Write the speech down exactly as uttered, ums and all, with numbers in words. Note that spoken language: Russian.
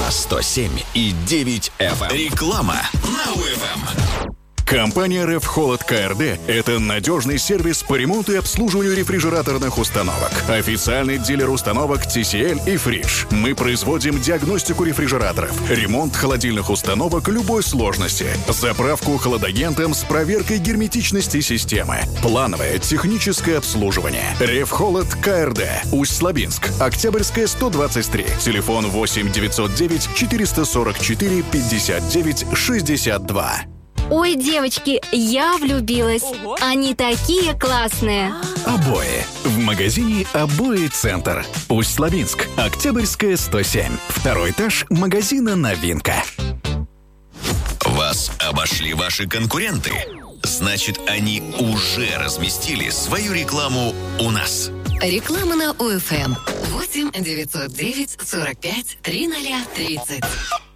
на сто семь и девять эф эм. Реклама на УФМ. Компания РФ Холод КРД – это надежный сервис по ремонту и обслуживанию рефрижераторных установок. Официальный дилер установок ти си эль и Фридж. Мы производим диагностику рефрижераторов, ремонт холодильных установок любой сложности, заправку холодагентом с проверкой герметичности системы, плановое техническое обслуживание. РФ Холод КРД. Усть-Лабинск. Октябрьская, сто двадцать три. Телефон восемь девятьсот девять четыреста сорок четыре пятьдесят девять шестьдесят два. Ой, девочки, я влюбилась. Ого. Они такие классные. Обои. В магазине «Обои Центр». Усть-Лабинск. Октябрьская, сто семь. Второй этаж магазина «Новинка». Вас обошли ваши конкуренты? Значит, они уже разместили свою рекламу у нас. Реклама на УФМ. восемь девятьсот девять сорок пять тридцать тридцать.